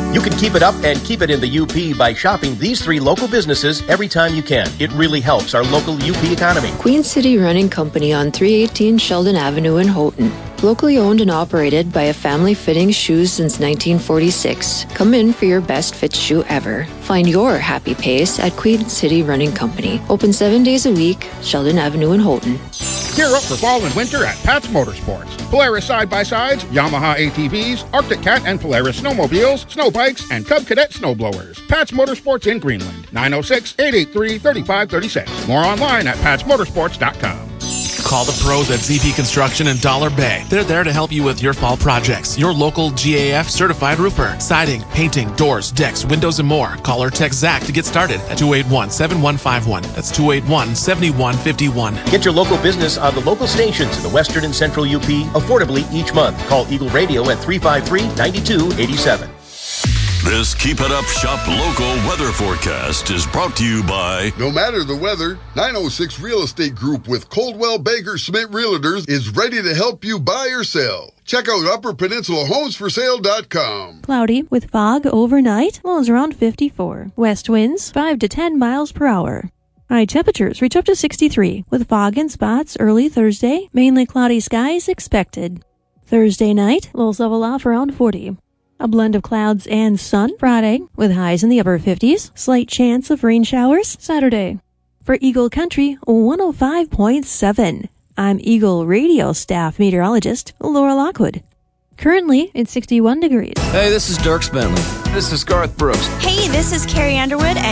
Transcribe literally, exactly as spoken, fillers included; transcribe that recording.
You can keep it up and keep it in the U P by shopping these three local businesses every time you can. It really helps our local U P economy. Queen City Running Company on three eighteen Sheldon Avenue in Houghton. Locally owned and operated by a family fitting shoes since nineteen forty-six. Come in for your best fit shoe ever. Find your happy pace at Queen City Running Company. Open seven days a week, Sheldon Avenue in Houghton. Gear up for fall and winter at Pat's Motorsports. Polaris side-by-sides, Yamaha A T Vs, Arctic Cat and Polaris snowmobiles, snow bikes, and Cub Cadet snowblowers. Pat's Motorsports in Greenland. nine oh six, eight eight three, three five three six. More online at pats motorsports dot com. Call the pros at Z P Construction in Dollar Bay. They're there to help you with your fall projects. Your local G A F certified roofer. Siding, painting, doors, decks, windows, and more. Call or text Zach to get started at two eight one, seven one five one. That's two eight one, seven one five one. Get your local business on the local stations in the western and central U P affordably each month. Call Eagle Radio at three five three, nine two eight seven. This Keep It Up Shop Local weather forecast is brought to you by... No matter the weather, nine oh six Real Estate Group with Coldwell Banker Schmidt Realtors is ready to help you buy or sell. Check out upper peninsula homes for sale dot com. Cloudy with fog overnight, lows around fifty-four. West winds five to ten miles per hour. High temperatures reach up to sixty-three, with fog in spots early Thursday. Mainly cloudy skies expected. Thursday night, lows level off around forty. A blend of clouds and sun Friday, with highs in the upper fifties. Slight chance of rain showers Saturday. For Eagle Country one oh five point seven, I'm Eagle Radio staff meteorologist Laura Lockwood. Currently, it's sixty-one degrees. Hey, this is Dirk Bentley. This is Garth Brooks. Hey, this is Carrie Underwood.